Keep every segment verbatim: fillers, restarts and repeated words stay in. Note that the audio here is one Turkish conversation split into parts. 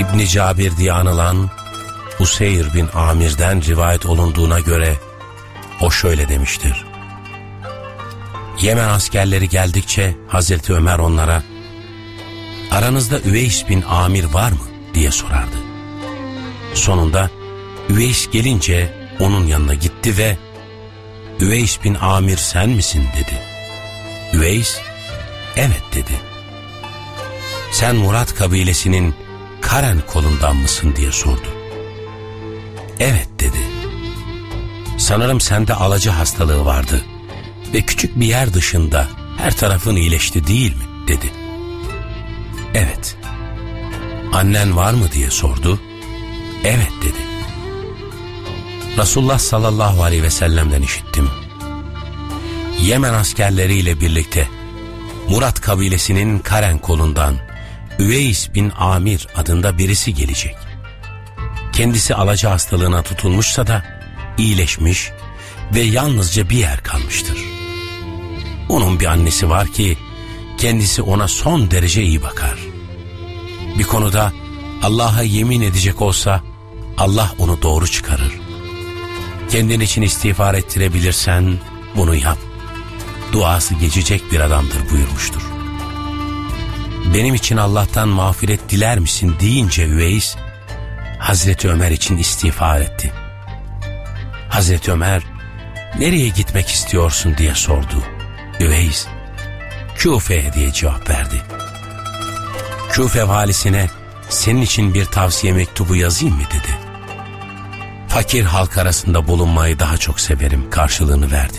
İbn Cabir diye anılan Useyr bin Amir'den rivayet olunduğuna göre o şöyle demiştir. Yemen askerleri geldikçe Hazreti Ömer onlara aranızda Üveys bin Amir var mı diye sorardı. Sonunda Üveys gelince onun yanına gitti ve Üveys bin Amir sen misin dedi. Üveys evet dedi. Sen Murat kabilesinin Karen kolundan mısın diye sordu. Evet dedi. Sanırım sende alacı hastalığı vardı ve küçük bir yer dışında her tarafın iyileşti değil mi dedi. Evet. Annen var mı diye sordu. Evet dedi. Resulullah sallallahu aleyhi ve sellem'den işittim. Yemen askerleriyle birlikte Murat kabilesinin Karen kolundan Üveys bin Amir adında birisi gelecek. Kendisi alacı hastalığına tutulmuşsa da iyileşmiş ve yalnızca bir yer kalmıştır. Onun bir annesi var ki kendisi ona son derece iyi bakar. Bir konuda Allah'a yemin edecek olsa Allah onu doğru çıkarır. Kendin için istiğfar ettirebilirsen bunu yap. Duası geçecek bir adamdır buyurmuştur. Benim için Allah'tan mağfiret diler misin deyince Üveys Hazreti Ömer için istiğfar etti. Hazreti Ömer nereye gitmek istiyorsun diye sordu. Üveys Küfe'ye diye cevap verdi. Küfe valisine senin için bir tavsiye mektubu yazayım mı dedi. Fakir halk arasında bulunmayı daha çok severim karşılığını verdi.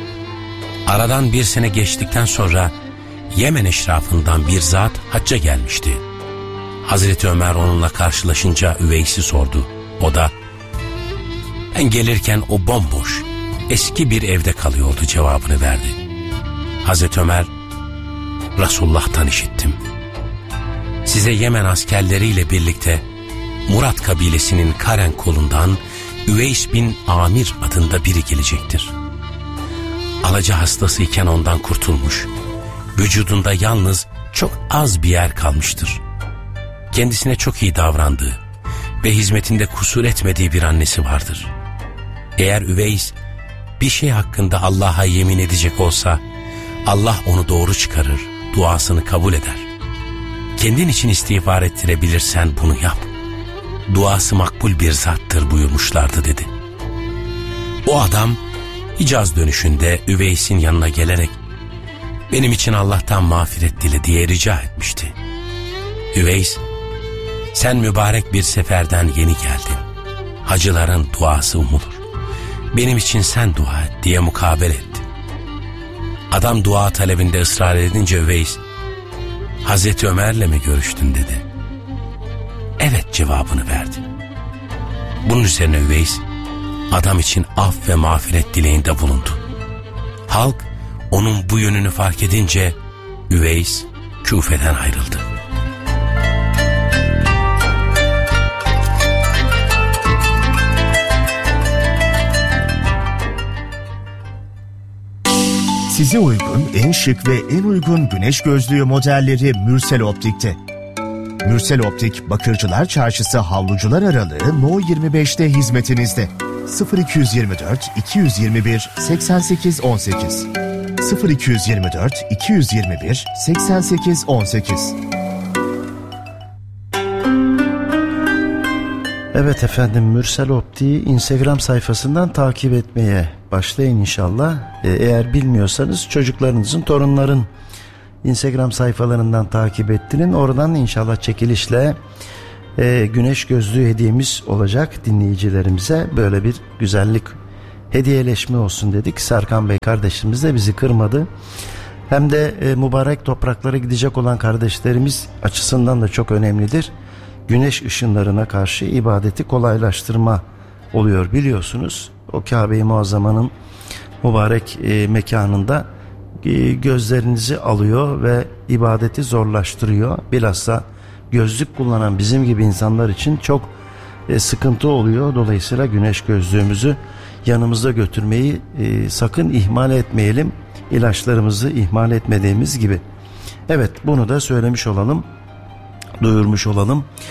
Aradan bir sene geçtikten sonra Yemen eşrafından bir zat hacca gelmişti. Hazreti Ömer onunla karşılaşınca Üveys'i sordu. O da ben gelirken o bomboş eski bir evde kalıyordu cevabını verdi. Hazreti Ömer Resulullah'tan işittim. Size Yemen askerleriyle birlikte Murat kabilesinin Karen kolundan Üveys bin Amir adında biri gelecektir. Alacı hastasıyken ondan kurtulmuş, vücudunda yalnız çok az bir yer kalmıştır. Kendisine çok iyi davrandığı ve hizmetinde kusur etmediği bir annesi vardır. Eğer Üveys bir şey hakkında Allah'a yemin edecek olsa Allah onu doğru çıkarır, duasını kabul eder. Kendin için istiğfar ettirebilirsen bunu yap. Duası makbul bir zattır buyurmuşlardı dedi. O adam Hicaz dönüşünde Üveys'in yanına gelerek benim için Allah'tan mağfiret dile diye rica etmişti. Üveys sen mübarek bir seferden yeni geldin. Hacıların duası umulur. Benim için sen dua et diye mukabele etti. Adam dua talebinde ısrar edince Üveys Hazreti Ömer'le mi görüştün dedi. Evet cevabını verdi. Bunun üzerine Üveys adam için af ve mağfiret dileğinde bulundu. Halk onun bu yönünü fark edince Üveys Küfe'den ayrıldı. Size uygun en şık ve en uygun güneş gözlüğü modelleri Mürsel Optik'te. Mürsel Optik, Bakırcılar Çarşısı Havlucular Aralığı No yirmi beşte hizmetinizde. sıfır iki yirmi dört iki yüz yirmi bir seksen sekiz on sekiz sıfır iki yirmi dört iki yüz yirmi bir seksen sekiz on sekiz. Evet efendim, Mürsel Optik'i Instagram sayfasından takip etmeye başlayın inşallah. Ee, eğer bilmiyorsanız çocuklarınızın, torunların Instagram sayfalarından takip ettirin. Oradan inşallah çekilişle e, güneş gözlüğü hediyemiz olacak dinleyicilerimize. Böyle bir güzellik, hediyeleşme olsun dedik. Serkan Bey kardeşimiz de bizi kırmadı. Hem de e, mübarek topraklara gidecek olan kardeşlerimiz açısından da çok önemlidir. Güneş ışınlarına karşı ibadeti kolaylaştırma oluyor biliyorsunuz. O Kabe-i Muazzama'nın mübarek e, mekanında e, gözlerinizi alıyor ve ibadeti zorlaştırıyor. Bilhassa gözlük kullanan bizim gibi insanlar için çok e, sıkıntı oluyor. Dolayısıyla güneş gözlüğümüzü yanımızda götürmeyi e, sakın ihmal etmeyelim. İlaçlarımızı ihmal etmediğimiz gibi. Evet, bunu da söylemiş olalım, duyurmuş olalım.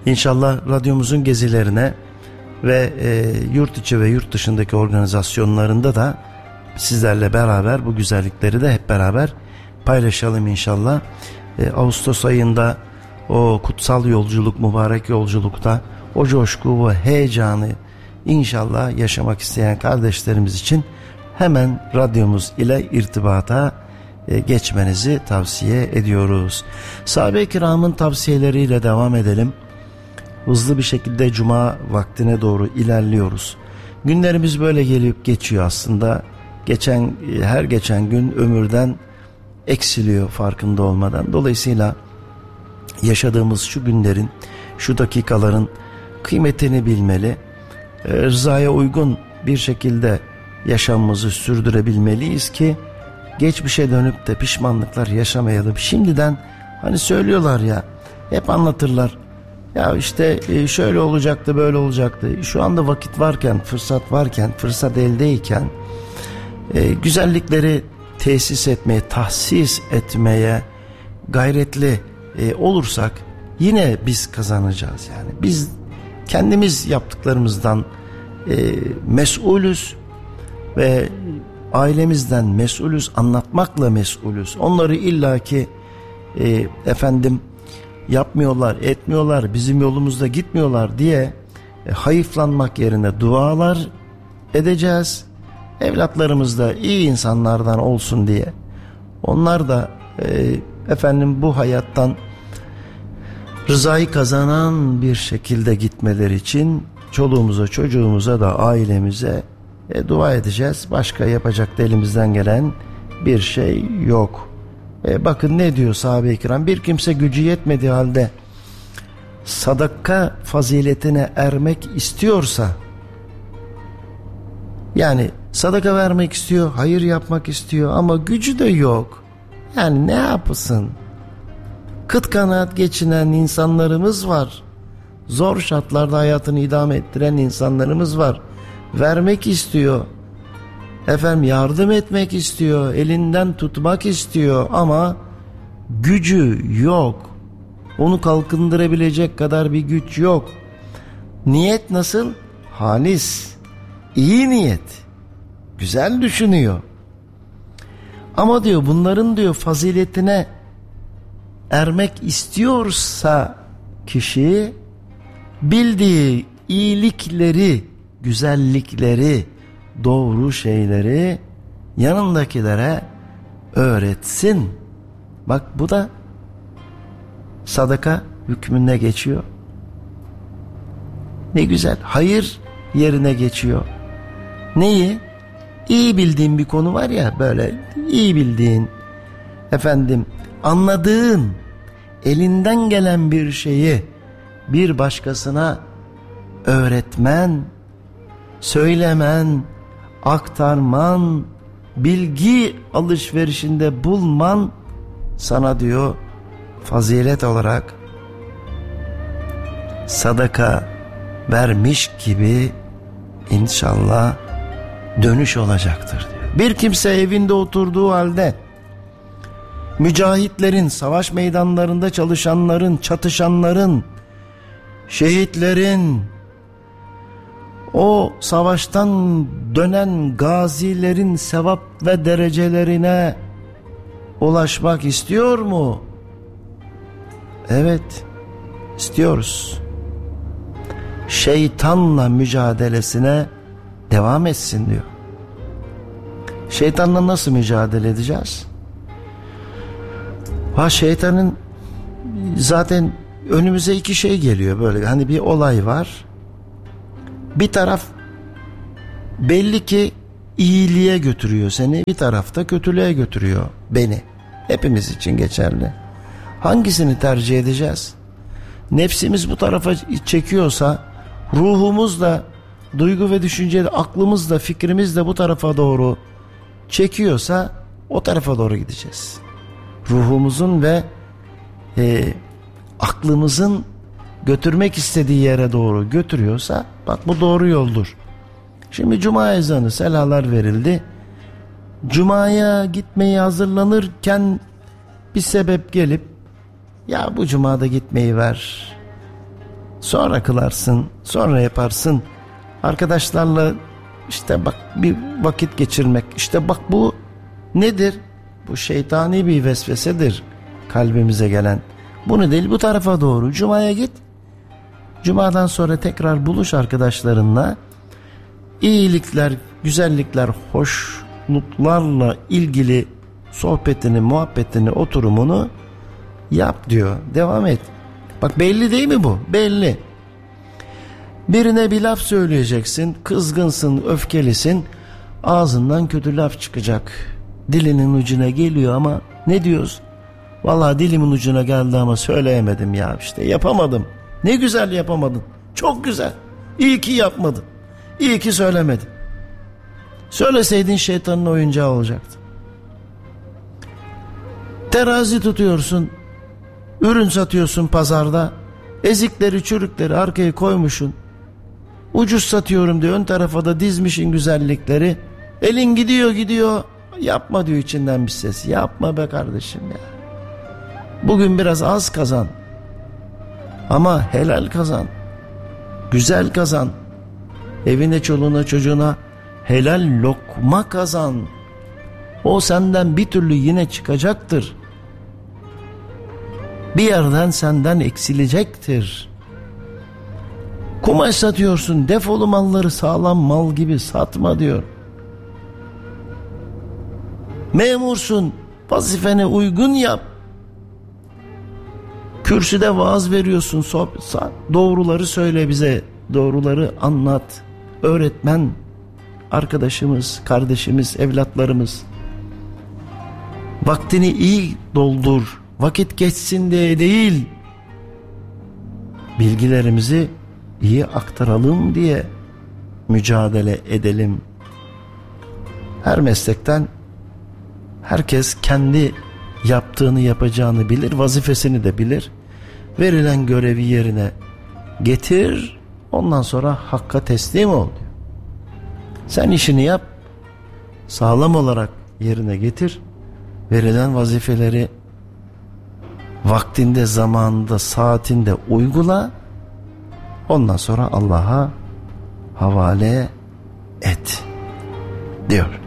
İnşallah radyomuzun gezilerine ve e, yurt içi ve yurt dışındaki organizasyonlarında da sizlerle beraber bu güzellikleri de hep beraber paylaşalım inşallah. E, Ağustos ayında o kutsal yolculuk, mübarek yolculukta o coşku ve heyecanı inşallah yaşamak isteyen kardeşlerimiz için hemen radyomuz ile irtibata e, geçmenizi tavsiye ediyoruz. Sahabe-i kiramın tavsiyeleriyle devam edelim. Hızlı bir şekilde cuma vaktine doğru ilerliyoruz. Günlerimiz böyle gelip geçiyor aslında. Geçen her geçen gün ömürden eksiliyor farkında olmadan. Dolayısıyla yaşadığımız şu günlerin, şu dakikaların kıymetini bilmeli. Rızaya uygun bir şekilde yaşamımızı sürdürebilmeliyiz ki geçmişe dönüp de pişmanlıklar yaşamayalım. Şimdiden hani söylüyorlar ya, hep anlatırlar. Ya işte şöyle olacaktı, böyle olacaktı. Şu anda vakit varken, fırsat varken, fırsat eldeyken e, güzellikleri tesis etmeye, tahsis etmeye gayretli e, olursak yine biz kazanacağız. Yani biz kendimiz yaptıklarımızdan e, mesulüz ve ailemizden mesulüz, anlatmakla mesulüz. Onları illaki e, efendim yapmıyorlar, etmiyorlar, bizim yolumuzda gitmiyorlar diye e, hayıflanmak yerine dualar edeceğiz. Evlatlarımız da iyi insanlardan olsun diye. Onlar da e, efendim bu hayattan rızayı kazanan bir şekilde gitmeleri için çoluğumuza, çocuğumuza da ailemize e, dua edeceğiz. Başka yapacak da elimizden gelen bir şey yok. E, bakın ne diyor sahabe-i kiram? Bir kimse gücü yetmediği halde sadaka faziletine ermek istiyorsa, yani sadaka vermek istiyor, hayır yapmak istiyor ama gücü de yok. Yani ne yapsın? Kıt kanaat geçinen insanlarımız var. Zor şartlarda hayatını idame ettiren insanlarımız var. Vermek istiyor. Efendim yardım etmek istiyor. Elinden tutmak istiyor ama gücü yok. Onu kalkındırabilecek kadar bir güç yok. Niyet nasıl? Halis. İyi niyet. Güzel düşünüyor. Ama diyor bunların diyor faziletine ermek istiyorsa kişi bildiği iyilikleri, güzellikleri, doğru şeyleri yanındakilere öğretsin. Bak bu da sadaka hükmüne geçiyor. Ne güzel. Hayır yerine geçiyor. Neyi? İyi bildiğin bir konu var ya, böyle iyi bildiğin, efendim anladığın, elinden gelen bir şeyi bir başkasına öğretmen, söylemen, aktarman, bilgi alışverişinde bulman sana diyor fazilet olarak sadaka vermiş gibi inşallah dönüş olacaktır diyor. Bir kimse evinde oturduğu halde mücahitlerin, savaş meydanlarında çalışanların, çatışanların, şehitlerin, o savaştan dönen gazilerin sevap ve derecelerine ulaşmak istiyor mu? Evet, istiyoruz. Şeytanla mücadelesine devam etsin diyor. Şeytanla nasıl mücadele edeceğiz? Ha, şeytanın zaten önümüze iki şey geliyor böyle. Hani bir olay var. Bir taraf belli ki iyiliğe götürüyor seni, bir tarafta kötülüğe götürüyor beni. Hepimiz için geçerli. Hangisini tercih edeceğiz? Nefsimiz bu tarafa çekiyorsa, ruhumuz da, duygu ve düşünce, aklımız da, fikrimiz de bu tarafa doğru çekiyorsa o tarafa doğru gideceğiz. Ruhumuzun ve e, aklımızın götürmek istediği yere doğru götürüyorsa bak bu doğru yoldur. Şimdi cuma ezanı, selalar verildi. Cuma'ya gitmeyi hazırlanırken bir sebep gelip ya bu cumada gitmeyi ver, Sonra kılarsın, sonra yaparsın. Arkadaşlarla işte bak bir vakit geçirmek. İşte bak bu nedir? Bu şeytani bir vesvesedir kalbimize gelen. Bunu değil bu tarafa doğru. Cuma'ya git. Cuma'dan sonra tekrar buluş arkadaşlarınla. İyilikler, güzellikler, hoşluklarla ilgili sohbetini, muhabbetini, oturumunu yap diyor. Devam et. Bak belli değil mi bu? Belli. Birine bir laf söyleyeceksin. Kızgınsın, öfkelisin. Ağzından kötü laf çıkacak. Dilinin ucuna geliyor ama ne diyoruz? Vallahi dilimin ucuna geldi ama söyleyemedim ya işte yapamadım. Ne güzel yapamadın. Çok güzel. İyi ki yapmadın. İyi ki söylemedin. Söyleseydin şeytanın oyuncağı olacaktı. Terazi tutuyorsun. Ürün satıyorsun pazarda. Ezikleri, çürükleri arkaya koymuşsun. Ucuz satıyorum diyor. Ön tarafa da dizmişin güzellikleri. Elin gidiyor gidiyor. Yapma diyor içinden bir ses. Yapma be kardeşim ya. Bugün biraz az kazan. Ama helal kazan. Güzel kazan. Evine, çoluğuna, çocuğuna helal lokma kazan. O senden bir türlü yine çıkacaktır. Bir yerden senden eksilecektir. Kumaş satıyorsun, defolu malları sağlam mal gibi satma diyor. Memursun, vazifene uygun yap. Kürsüde vaaz veriyorsun, sohbet, doğruları söyle bize, doğruları anlat. Öğretmen, arkadaşımız, kardeşimiz, evlatlarımız. Vaktini iyi doldur, vakit geçsin diye değil, bilgilerimizi iyi aktaralım diye mücadele edelim. Her meslekten herkes kendi yaptığını yapacağını bilir, vazifesini de bilir. Verilen görevi yerine getir, ondan sonra hakka teslim ol diyor. Sen işini yap, sağlam olarak yerine getir, verilen vazifeleri vaktinde, zamanında, saatinde uygula, ondan sonra Allah'a havale et diyor.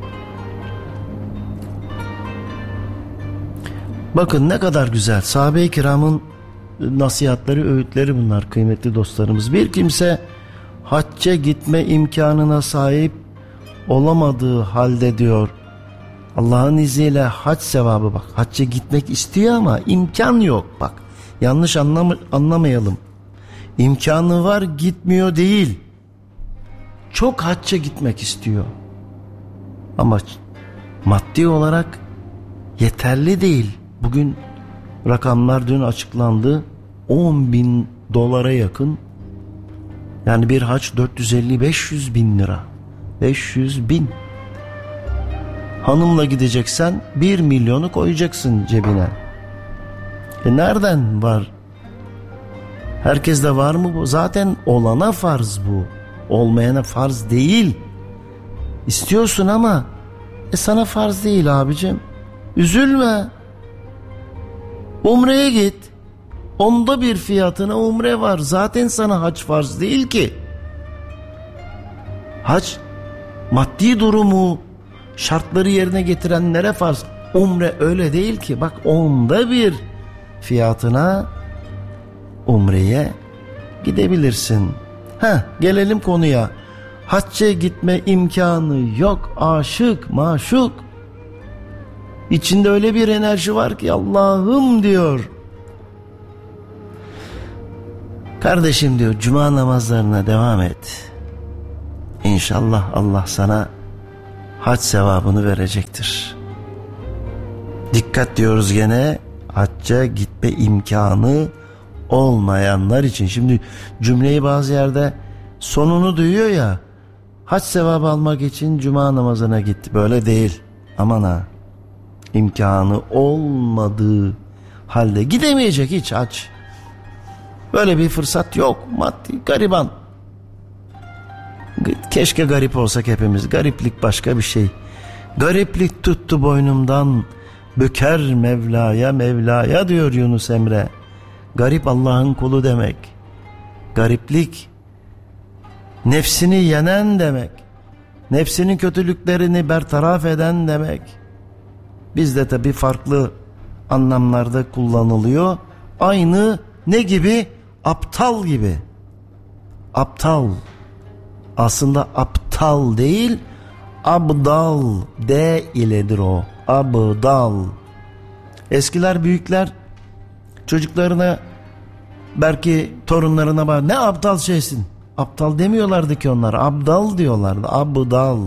Bakın ne kadar güzel. Sahabe-i kiramın nasihatleri, öğütleri bunlar kıymetli dostlarımız. Bir kimse hacca gitme imkanına sahip olamadığı halde diyor, Allah'ın izniyle hac sevabı, bak hacca gitmek istiyor ama imkan yok. Bak yanlış anlam- anlamayalım. İmkanı var, gitmiyor değil. Çok hacca gitmek istiyor. Ama maddi olarak yeterli değil. Bugün rakamlar dün açıklandı. on bin dolara yakın. Yani bir hac dört yüz elli beş yüz bin lira. beş yüz bin. Hanımla gideceksen bir milyonu koyacaksın cebine. E nereden var? Herkeste var mı bu? Zaten olana farz bu. Olmayana farz değil. İstiyorsun ama e sana farz değil abicim. Üzülme. Umre'ye git. Onda bir fiyatına umre var. Zaten sana hac farz değil ki. Hac maddi durumu, şartları yerine getirenlere farz. Umre öyle değil ki. Bak onda bir fiyatına umreye gidebilirsin. Heh, gelelim konuya. Hacca gitme imkanı yok. Aşık, maşuk. İçinde öyle bir enerji var ki Allah'ım diyor. Kardeşim diyor, cuma namazlarına devam et. İnşallah Allah sana hac sevabını verecektir. Dikkat diyoruz gene, hacca gitme imkanı olmayanlar için. Şimdi cümleyi bazı yerde sonunu duyuyor ya, hac sevabı almak için cuma namazına git. Böyle değil. Aman ha. İmkanı olmadığı halde gidemeyecek hiç hac. Böyle bir fırsat yok. Maddi, gariban. Keşke garip olsak hepimiz. Gariplik başka bir şey. Gariplik tuttu boynumdan, büker Mevla'ya Mevla'ya diyor Yunus Emre. Garip Allah'ın kulu demek. gariplik, nefsini yenen demek, nefsinin kötülüklerini bertaraf eden demek. Bizde tabi farklı anlamlarda kullanılıyor. Aynı ne gibi? Aptal gibi. Aptal. Aslında aptal değil, abdal. D iledir o. Abdal. Eskiler, büyükler çocuklarına, belki torunlarına bak, ne aptal şeysin. Aptal demiyorlardı ki onlar. Abdal diyorlardı. Abdal.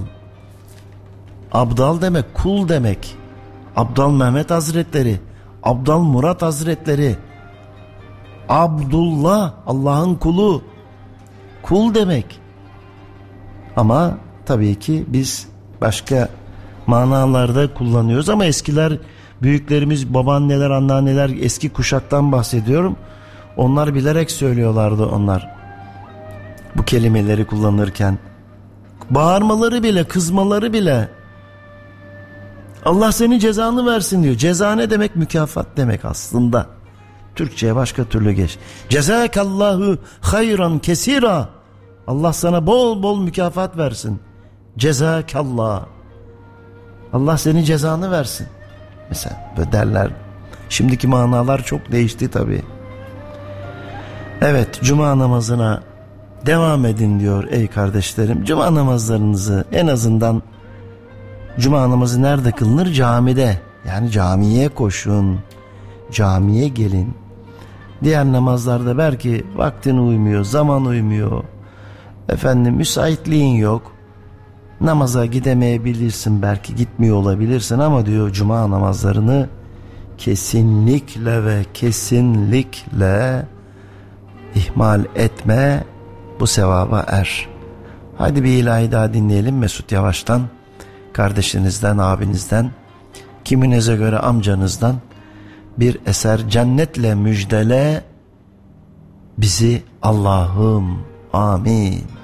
Abdal demek kul demek. Abdal Mehmet Hazretleri, Abdal Murat Hazretleri, Abdullah, Allah'ın kulu, kul demek. Ama tabii ki biz başka manalarda kullanıyoruz, ama eskiler, büyüklerimiz, babaanneler, anneanneler, eski kuşaktan bahsediyorum. Onlar bilerek söylüyorlardı onlar. Bu kelimeleri kullanırken bağırmaları bile, kızmaları bile, Allah senin cezanı versin diyor. Ceza ne demek? Mükafat demek aslında. Türkçe'ye başka türlü geç. Cezakallahu hayran kesira. Allah sana bol bol mükafat versin. Cezakallah. Allah senin cezanı versin. Mesela böyle derler. Şimdiki manalar çok değişti tabii. Evet, cuma namazına devam edin diyor ey kardeşlerim. Cuma namazlarınızı, en azından cuma namazı nerede kılınır? Camide. Yani camiye koşun. Camiye gelin. Diğer namazlarda belki vaktin uymuyor, zaman uymuyor. Efendim müsaitliğin yok. Namaza gidemeyebilirsin, belki gitmiyor olabilirsin, ama diyor cuma namazlarını kesinlikle ve kesinlikle ihmal etme, bu sevaba er. Hadi bir ilahi daha dinleyelim Mesut Yavaş'tan, kardeşinizden, abinizden, kiminize göre amcanızdan bir eser. Cennetle müjdele bizi Allah'ım, amin.